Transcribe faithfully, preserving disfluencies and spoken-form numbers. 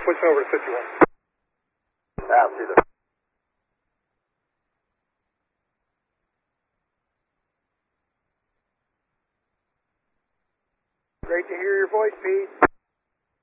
switching over to fifty-one. Ah, see the... Great to hear your voice, Pete.